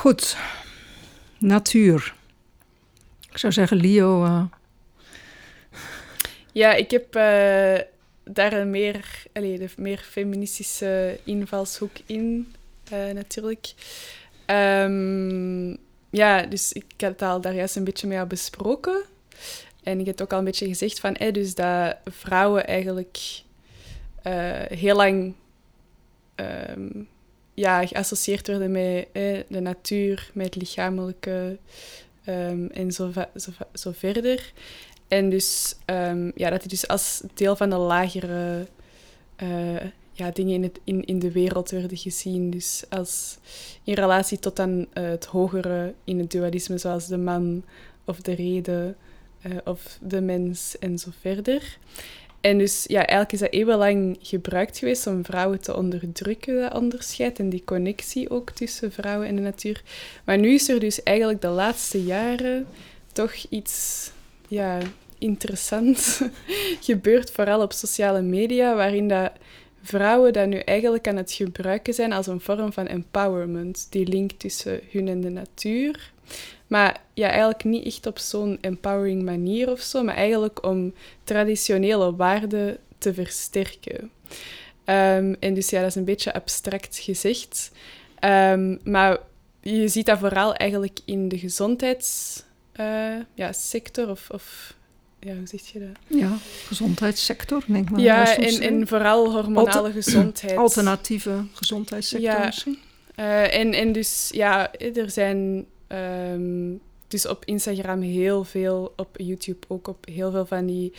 Goed. Natuur. Ik zou zeggen, Leo... Ja, ik heb daar een de meer feministische invalshoek in, natuurlijk. Dus ik had het al daar juist een beetje mee al besproken. En ik heb ook al een beetje gezegd van... dus dat vrouwen eigenlijk heel lang geassocieerd werden met de natuur, met het lichamelijke en zo verder. En dus dat die dus als deel van de lagere dingen in de wereld werden gezien. Dus als in relatie tot dan het hogere in het dualisme, zoals de man of de rede of de mens en zo verder. En dus eigenlijk is dat eeuwenlang gebruikt geweest om vrouwen te onderdrukken, dat onderscheid en die connectie ook tussen vrouwen en de natuur. Maar nu is er dus eigenlijk de laatste jaren toch iets interessant gebeurd, vooral op sociale media, waarin dat vrouwen dat nu eigenlijk aan het gebruiken zijn als een vorm van empowerment, die link tussen hun en de natuur. Maar eigenlijk niet echt op zo'n empowering manier of zo, maar eigenlijk om traditionele waarden te versterken. En dus dat is een beetje abstract gezegd. Maar je ziet dat vooral eigenlijk in de gezondheidssector of hoe zeg je dat? Ja, gezondheidssector, denk ik maar. Ja, en vooral hormonale gezondheid. Alternatieve gezondheidssector misschien. En dus, er zijn dus op Instagram heel veel, op YouTube ook op heel veel van die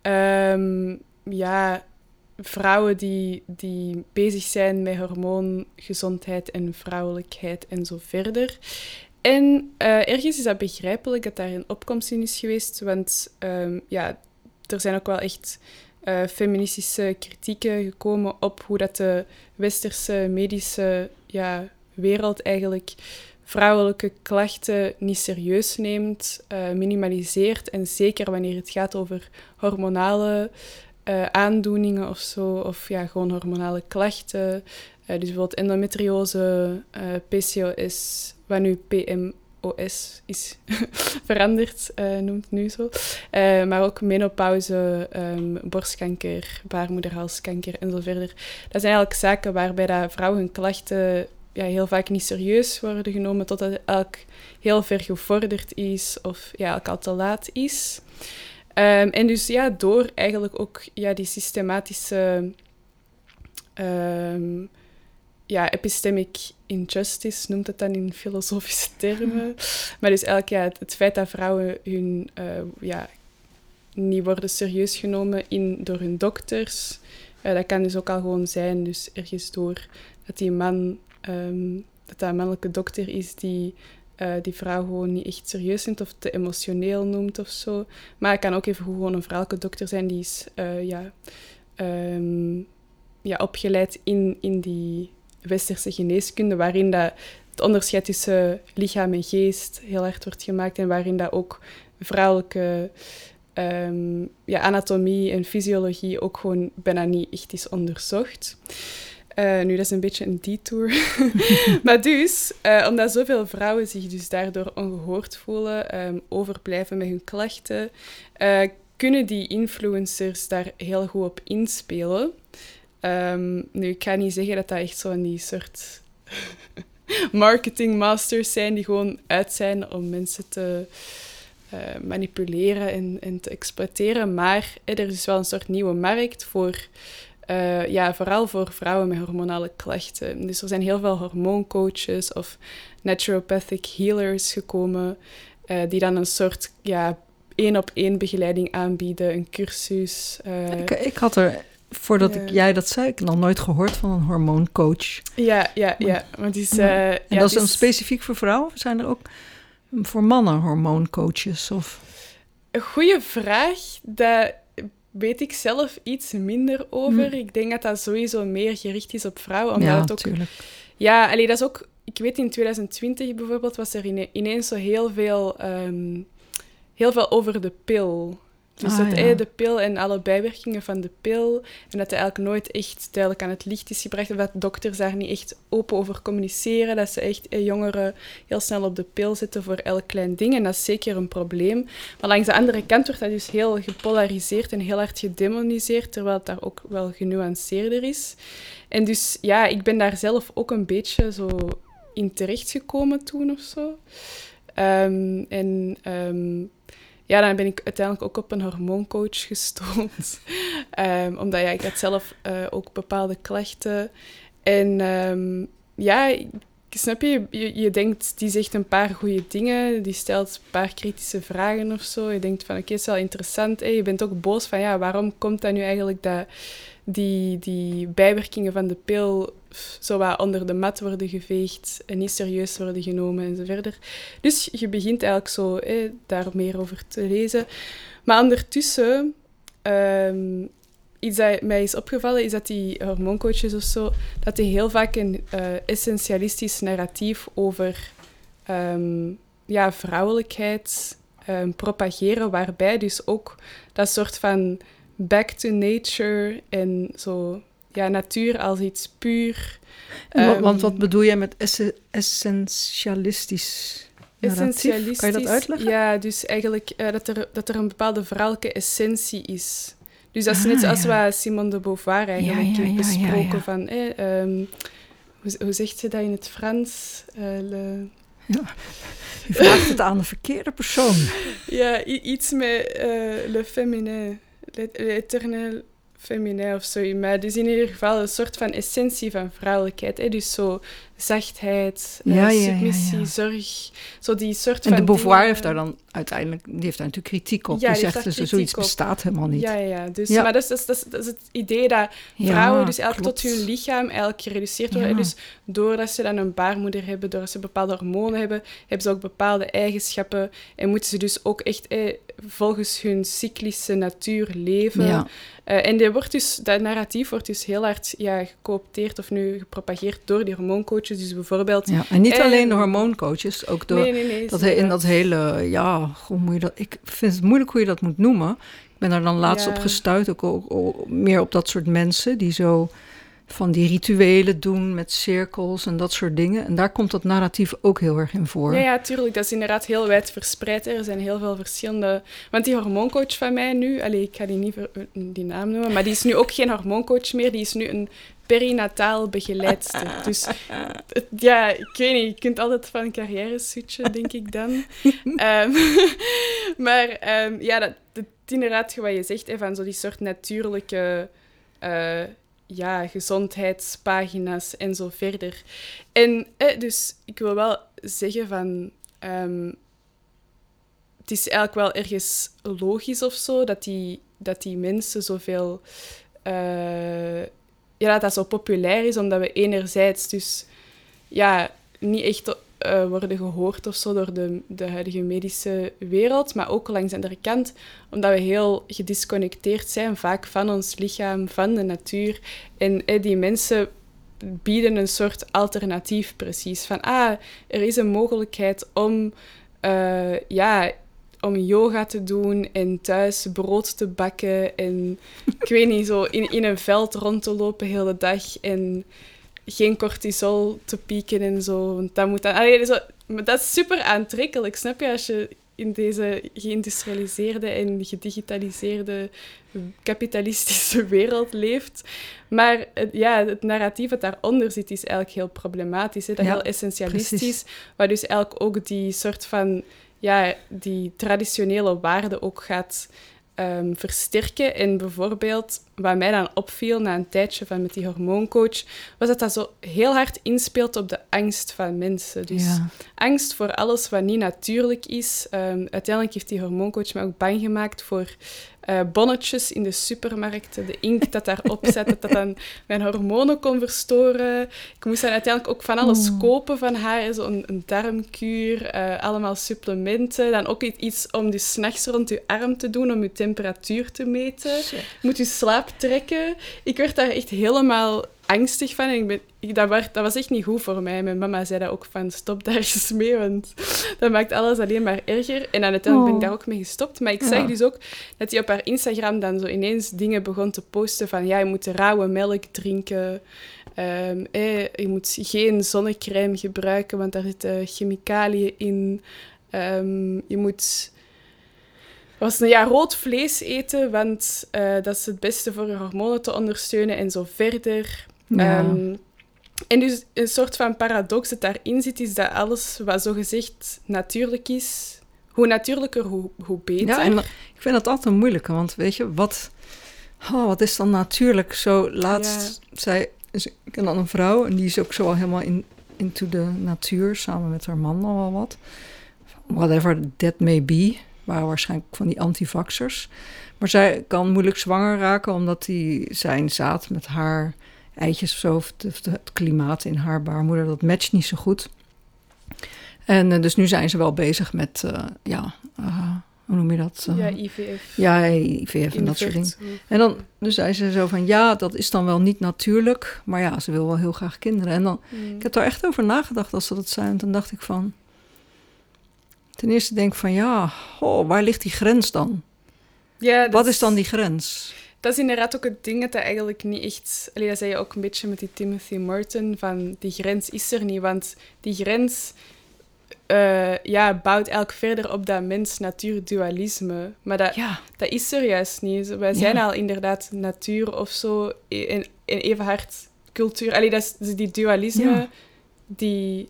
vrouwen die bezig zijn met hormoongezondheid en vrouwelijkheid en zo verder. En ergens is dat begrijpelijk dat daar een opkomst in is geweest, want er zijn ook wel echt feministische kritieken gekomen op hoe dat de westerse medische wereld eigenlijk vrouwelijke klachten niet serieus neemt, minimaliseert. En zeker wanneer het gaat over hormonale aandoeningen of zo, of gewoon hormonale klachten. Dus bijvoorbeeld endometriose, PCOS, wat nu PMOS is veranderd, noemt het nu zo. Maar ook menopauze, borstkanker, baarmoederhalskanker en zo verder. Dat zijn eigenlijk zaken waarbij dat vrouwen hun klachten heel vaak niet serieus worden genomen, totdat het eigenlijk heel ver gevorderd is of eigenlijk al te laat is. En dus door eigenlijk ook die systematische epistemic injustice, noemt het dan in filosofische termen. Maar dus eigenlijk het feit dat vrouwen hun niet worden serieus genomen door hun dokters, dat kan dus ook al gewoon zijn, dus ergens door dat die man, dat een mannelijke dokter is die vrouw gewoon niet echt serieus neemt of te emotioneel noemt of zo. Maar het kan ook even gewoon een vrouwelijke dokter zijn die is opgeleid in die westerse geneeskunde, waarin dat het onderscheid tussen lichaam en geest heel hard wordt gemaakt en waarin dat ook vrouwelijke anatomie en fysiologie ook gewoon bijna niet echt is onderzocht. Nu, dat is een beetje een detour. Maar dus, omdat zoveel vrouwen zich dus daardoor ongehoord voelen, overblijven met hun klachten, kunnen die influencers daar heel goed op inspelen. Nu, ik ga niet zeggen dat dat echt zo van die soort marketingmasters zijn die gewoon uit zijn om mensen te manipuleren en te exploiteren. Maar er is wel een soort nieuwe markt voor... vooral voor vrouwen met hormonale klachten. Dus er zijn heel veel hormooncoaches of naturopathic healers gekomen die dan een soort 1-op-1 begeleiding aanbieden, een cursus. Ik had er, voordat jij dat zei, ik nog nooit gehoord van een hormooncoach. Ja. Want en dat is dan specifiek voor vrouwen? Of zijn er ook voor mannen hormooncoaches? Of? Een goede vraag. Dat weet ik zelf iets minder over. Ik denk dat dat sowieso meer gericht is op vrouwen. Omdat het ook, natuurlijk. Ja, dat is ook... Ik weet, in 2020 bijvoorbeeld was er ineens zo heel veel over de pil. Dus de pil en alle bijwerkingen van de pil, en dat hij eigenlijk nooit echt duidelijk aan het licht is gebracht, of dat dokters daar niet echt open over communiceren, dat ze echt jongeren heel snel op de pil zetten voor elk klein ding, en dat is zeker een probleem. Maar langs de andere kant wordt dat dus heel gepolariseerd en heel hard gedemoniseerd, terwijl het daar ook wel genuanceerder is. En dus, ja, ik ben daar zelf ook een beetje zo in terechtgekomen toen of zo. Ja, dan ben ik uiteindelijk ook op een hormooncoach gestoomd. Omdat ik had zelf ook bepaalde klachten. En snap je, je denkt, die zegt een paar goede dingen, die stelt een paar kritische vragen of zo. Je denkt van, oké, het is wel interessant. Je bent ook boos van, ja, waarom komt dat nu eigenlijk dat die bijwerkingen van de pil zo wat onder de mat worden geveegd en niet serieus worden genomen en zo verder. Dus je begint eigenlijk zo daar meer over te lezen. Maar ondertussen, iets dat mij is opgevallen, is dat die hormooncoaches of zo, dat die heel vaak een essentialistisch narratief over vrouwelijkheid propageren, waarbij dus ook dat soort van back to nature en zo, ja, natuur als iets puur. Want wat bedoel jij met essentialistisch narratief? Kan je dat uitleggen? Ja, dus eigenlijk dat er een bepaalde vrouwelijke essentie is. Dus dat is net zoals wat Simone de Beauvoir eigenlijk heeft besproken. Van, hoe zegt ze dat in het Frans? Je vraagt het aan de verkeerde persoon. Ja, iets met le féminin, l'éternel féminin of zo. Maar dus in ieder geval een soort van essentie van vrouwelijkheid. Dus zo zachtheid, submissie, zorg. Zo die soort en van de Beauvoir dingen. heeft daar dan uiteindelijk, die heeft daar natuurlijk kritiek op. Ja, die zegt dus zoiets bestaat helemaal niet. Maar dat is het idee dat vrouwen dus eigenlijk tot hun lichaam eigenlijk gereduceerd worden. Dus doordat ze dan een baarmoeder hebben, doordat ze bepaalde hormonen hebben, hebben ze ook bepaalde eigenschappen en moeten ze dus ook echt volgens hun cyclische natuur leven. Ja. En dat narratief wordt dus heel hard gecoopteerd of nu gepropageerd door die hormooncoaches. Dus bijvoorbeeld... Ja, en niet alleen de hormooncoaches, ook door in dat hele... hoe moet je dat... Ik vind het moeilijk hoe je dat moet noemen. Ik ben er dan laatst op gestuurd, ook meer op dat soort mensen die zo van die rituelen doen met cirkels en dat soort dingen. En daar komt dat narratief ook heel erg in voor. Ja, tuurlijk. Dat is inderdaad heel wijd verspreid. Er zijn heel veel verschillende... Want die hormooncoach van mij nu... ik ga die niet die naam noemen, maar die is nu ook geen hormooncoach meer. Die is nu een perinataal begeleidster. Dus ik weet niet, je kunt altijd van een carrière switchen, denk ik dan. Dat inderdaad wat je zegt, van zo die soort natuurlijke gezondheidspagina's en zo verder. En dus ik wil wel zeggen van... het is eigenlijk wel ergens logisch of zo, dat die mensen zoveel... dat dat zo populair is, omdat we enerzijds dus niet echt worden gehoord of zo door de huidige medische wereld, maar ook langs de andere kant, omdat we heel gedisconnecteerd zijn, vaak van ons lichaam, van de natuur. En die mensen bieden een soort alternatief precies. Van, er is een mogelijkheid om yoga te doen en thuis brood te bakken en ik weet niet, zo in een veld rond te lopen heel de dag en geen cortisol te pieken en zo. Want dat moet dan... maar dat is super aantrekkelijk, snap je? Als je in deze geïndustrialiseerde en gedigitaliseerde kapitalistische wereld leeft. Maar het narratief dat daaronder zit is eigenlijk heel problematisch. Hè? Dat heel essentialistisch. Precies. Waar dus eigenlijk ook die soort van... die traditionele waarden ook gaat versterken. En bijvoorbeeld, wat mij dan opviel na een tijdje met die hormooncoach, was dat zo heel hard inspeelt op de angst van mensen. Dus angst voor alles wat niet natuurlijk is. Uiteindelijk heeft die hormooncoach me ook bang gemaakt voor bonnetjes in de supermarkten, de inkt dat daarop zat, dat dan mijn hormonen kon verstoren. Ik moest dan uiteindelijk ook van alles kopen van haar, zo een darmkuur, allemaal supplementen. Dan ook iets om dus 's nachts rond je arm te doen, om je temperatuur te meten. Je moet je slaap trekken. Ik werd daar echt helemaal angstig van. En dat was echt niet goed voor mij. Mijn mama zei dat ook van, stop daar eens mee, want dat maakt alles alleen maar erger. En dan uiteindelijk ben ik daar ook mee gestopt. Maar ik zag dus ook dat hij op haar Instagram dan zo ineens dingen begon te posten van, ja, je moet rauwe melk drinken. Je moet geen zonnecrème gebruiken, want daar zitten chemicaliën in. Je moet rood vlees eten, want dat is het beste voor je hormonen te ondersteunen en zo verder. Ja. En dus een soort van paradox dat daarin zit, is dat alles wat zogezegd natuurlijk is, hoe natuurlijker, hoe beter. Ja, en ik vind dat altijd moeilijk, want weet je, wat is dan natuurlijk? Zo laatst zei, ik ken dan een vrouw en die is ook zo al helemaal into de natuur, samen met haar man al wel wat. Whatever that may be, waren waarschijnlijk van die antivaxers. Maar zij kan moeilijk zwanger raken, omdat zijn zaad met haar eitjes of zo, of het klimaat in haar baarmoeder, dat matcht niet zo goed. En dus nu zijn ze wel bezig met, hoe noem je dat? IVF. Ja, IVF en dat soort dingen. En dan dus zei ze zo van, ja, dat is dan wel niet natuurlijk, maar ja, ze wil wel heel graag kinderen. En dan, ik heb daar echt over nagedacht als ze dat zei, en toen dacht ik van, ten eerste denk ik van, waar ligt die grens dan? Ja, wat is dan die grens? Dat is inderdaad ook het ding dat eigenlijk niet echt... dat zei je ook een beetje met die Timothy Morton, van die grens is er niet, want die grens bouwt eigenlijk verder op dat mens-natuur-dualisme. Maar dat is er juist niet. Wij zijn al inderdaad natuur of zo, en even hard cultuur. Dat is die dualisme, die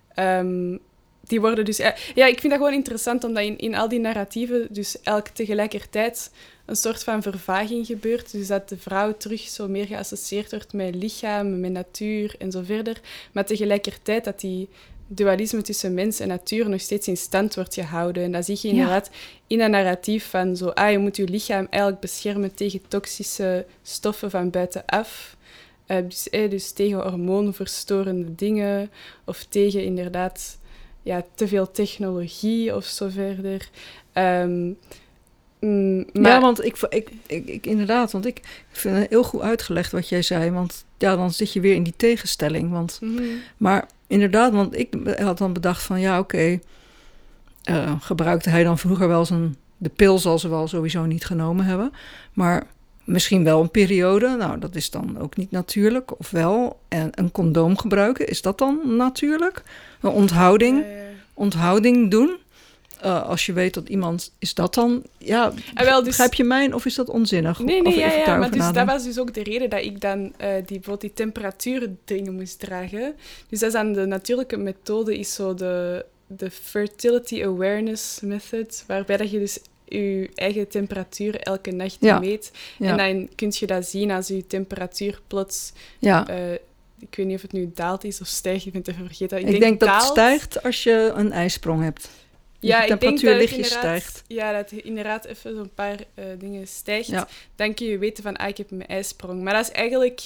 worden dus... Ja, ik vind dat gewoon interessant, omdat in al die narratieven dus elk tegelijkertijd een soort van vervaging gebeurt. Dus dat de vrouw terug zo meer geassocieerd wordt met lichaam, met natuur en zo verder. Maar tegelijkertijd dat die dualisme tussen mens en natuur nog steeds in stand wordt gehouden. En dat zie je inderdaad in een narratief van zo... je moet je lichaam eigenlijk beschermen tegen toxische stoffen van buitenaf. Dus tegen hormoonverstorende dingen. Of tegen inderdaad te veel technologie of zo verder. Maar... Ja, want ik inderdaad, want ik vind het heel goed uitgelegd wat jij zei, want dan zit je weer in die tegenstelling. Want, maar inderdaad, want ik had dan bedacht van, gebruikte hij dan vroeger wel de pil zal ze wel sowieso niet genomen hebben, maar misschien wel een periode, nou dat is dan ook niet natuurlijk, of wel. En een condoom gebruiken, is dat dan natuurlijk? Een onthouding doen? Als je weet dat iemand... Is dat dan... Ja, begrijp je mij? Of is dat onzinnig? Nee, maar dus dat was dus ook de reden dat ik dan bijvoorbeeld die temperatuurdingen moest dragen. Dus dat is dan de natuurlijke methode, is zo de Fertility Awareness Method, waarbij dat je dus je eigen temperatuur elke nacht meet. Ja. En dan kun je dat zien als je temperatuur plots... ik weet niet of het nu daalt is of stijgt, ik ben het even vergeten. Ik denk dat het stijgt als je een ijsprong hebt. Ja, de temperatuur lichtjes stijgt. Ja, dat inderdaad even zo'n paar dingen stijgt. Ja. Dan kun je weten van, ik heb mijn ijsprong. Maar dat is eigenlijk...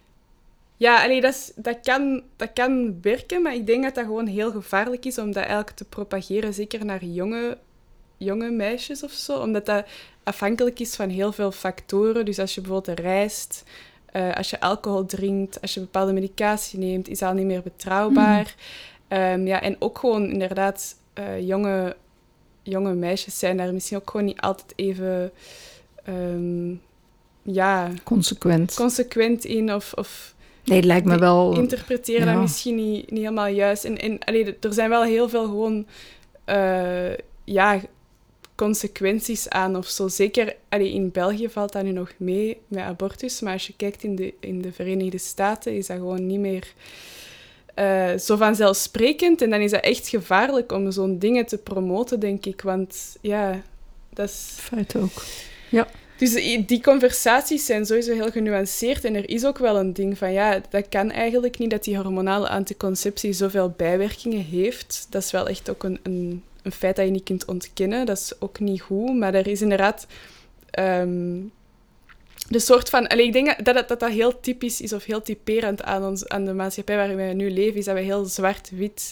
Ja, dat kan werken, maar ik denk dat dat gewoon heel gevaarlijk is om dat eigenlijk te propageren, zeker naar jonge meisjes of zo. Omdat dat afhankelijk is van heel veel factoren. Dus als je bijvoorbeeld reist, als je alcohol drinkt, als je bepaalde medicatie neemt, is dat al niet meer betrouwbaar. En ook gewoon inderdaad... jonge meisjes zijn daar misschien ook gewoon niet altijd even consequent in. Of nee, het lijkt me wel... interpreteren dat misschien niet helemaal juist. En er zijn wel heel veel gewoon consequenties aan of zo. Zeker in België valt dat nu nog mee met abortus, maar als je kijkt in de Verenigde Staten is dat gewoon niet meer... zo vanzelfsprekend. En dan is dat echt gevaarlijk om zo'n dingen te promoten, denk ik. Want dat is... Feit ook. Ja. Dus die conversaties zijn sowieso heel genuanceerd. En er is ook wel een ding van, dat kan eigenlijk niet dat die hormonale anticonceptie zoveel bijwerkingen heeft. Dat is wel echt ook een feit dat je niet kunt ontkennen. Dat is ook niet goed. Maar er is inderdaad... de soort van... ik denk dat heel typisch is of heel typerend aan de maatschappij waarin wij nu leven, is dat we heel zwart-wit...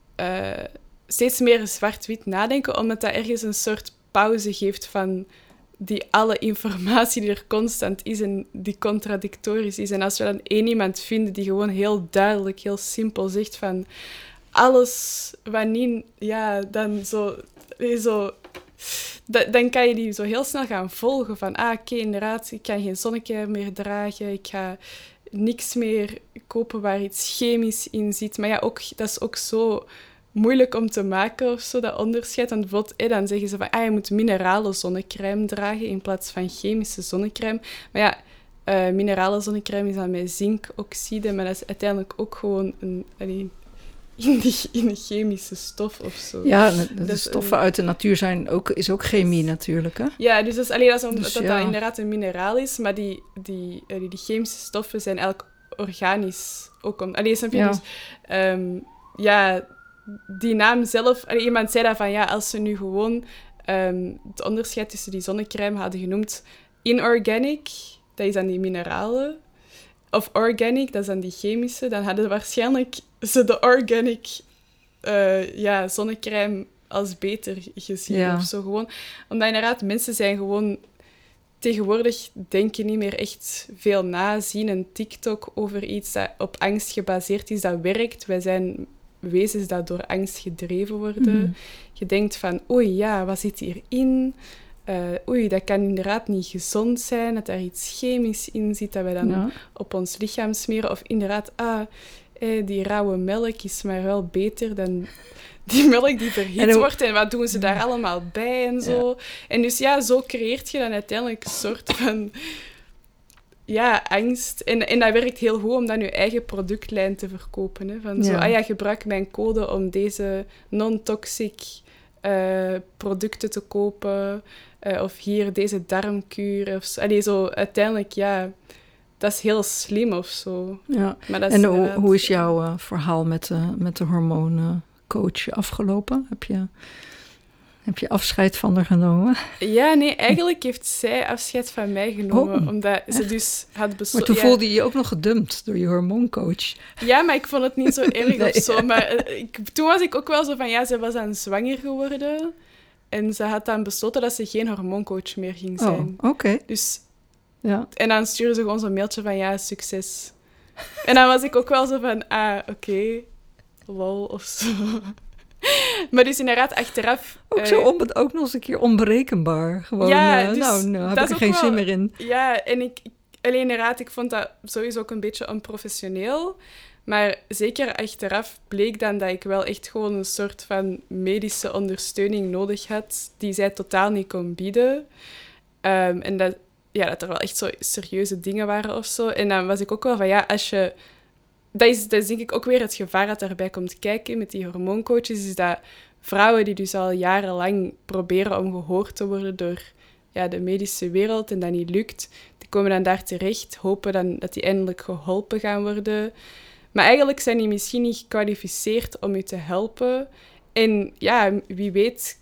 steeds meer zwart-wit nadenken, omdat dat ergens een soort pauze geeft van die alle informatie die er constant is en die contradictorisch is. En als we dan één iemand vinden die gewoon heel duidelijk, heel simpel zegt van alles wat niet... Ja, dan zo... Dan kan je die zo heel snel gaan volgen van oké, inderdaad, ik kan geen zonnecrème meer dragen, ik ga niks meer kopen waar iets chemisch in zit. Maar ja, dat is ook zo moeilijk om te maken of zo, dat onderscheid. Want bijvoorbeeld, dan zeggen ze van je moet minerale zonnecrème dragen in plaats van chemische zonnecrème. Maar ja, minerale zonnecrème is dan met zinkoxide, maar dat is uiteindelijk ook gewoon in een chemische stof of zo. Ja, de stoffen uit de natuur is ook chemie natuurlijk, hè? Ja, dus dat is alleen omdat dat inderdaad een mineraal is, maar die chemische stoffen zijn eigenlijk organisch ook. Snap je? Dus, die naam zelf... iemand zei dat van, als ze nu gewoon het onderscheid tussen die zonnecrème hadden genoemd inorganic, dat is dan die mineralen, of organic, dat is dan die chemische, dan hadden waarschijnlijk ze de organic zonnecrème als beter gezien of zo gewoon. Omdat inderdaad, mensen zijn gewoon... Tegenwoordig denken niet meer echt veel na, zien een TikTok over iets dat op angst gebaseerd is, dat werkt. Wij zijn wezens dat door angst gedreven worden. Mm. Je denkt van, oei, ja, wat zit hierin? Dat kan inderdaad niet gezond zijn, dat er iets chemisch in zit dat wij dan op ons lichaam smeren. Of inderdaad, die rauwe melk is maar wel beter dan die melk die verhit wordt. En wat doen ze daar allemaal bij en zo. Ja. En dus zo creëert je dan uiteindelijk een soort van angst. En dat werkt heel goed om dan je eigen productlijn te verkopen. Hè. Van zo, gebruik mijn code om deze non-toxic producten te kopen. Of hier deze darmkuur. Of zo. Zo uiteindelijk, dat is heel slim of zo. Ja. Maar dat is hoe is jouw verhaal met de hormooncoach afgelopen? Heb je afscheid van haar genomen? Ja, nee, eigenlijk heeft zij afscheid van mij genomen. Omdat ze dus had besloten... Maar toen voelde je je ook nog gedumpt door je hormooncoach. Ja, maar ik vond het niet zo erg of zo. Maar toen was ik ook wel zo van... ze was dan zwanger geworden. En ze had dan besloten dat ze geen hormooncoach meer ging zijn. Oh, oké. Dus... Ja. En dan stuurde ze gewoon zo'n mailtje van succes. En dan was ik ook wel zo van, oké, lol of zo. Maar dus inderdaad, achteraf... Ook nog eens een keer onberekenbaar. Gewoon, dus nou heb ik er geen zin meer in. Ja, en inderdaad, ik vond dat sowieso ook een beetje onprofessioneel. Maar zeker achteraf bleek dan dat ik wel echt gewoon een soort van medische ondersteuning nodig had, die zij totaal niet kon bieden. En dat er wel echt zo serieuze dingen waren of zo. En dan was ik ook wel van, als je... Dat is denk ik ook weer het gevaar dat daarbij komt kijken met die hormooncoaches, is dat vrouwen die dus al jarenlang proberen om gehoord te worden door de medische wereld en dat niet lukt, die komen dan daar terecht, hopen dan dat die eindelijk geholpen gaan worden. Maar eigenlijk zijn die misschien niet gekwalificeerd om je te helpen. En wie weet...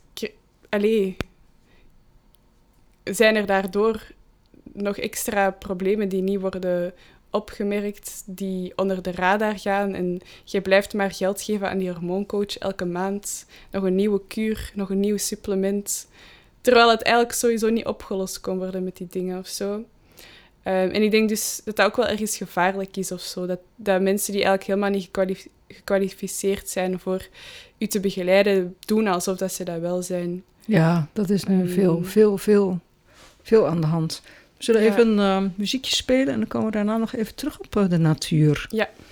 zijn er daardoor nog extra problemen die niet worden opgemerkt, die onder de radar gaan. En je blijft maar geld geven aan die hormooncoach elke maand. Nog een nieuwe kuur, nog een nieuw supplement. Terwijl het eigenlijk sowieso niet opgelost kon worden met die dingen of zo. En ik denk dus dat dat ook wel ergens gevaarlijk is of zo. Dat mensen die eigenlijk helemaal niet gekwalificeerd zijn voor u te begeleiden, doen alsof dat ze dat wel zijn. Ja, dat is nu veel aan de hand. We zullen even een muziekje spelen en dan komen we daarna nog even terug op de natuur. Ja.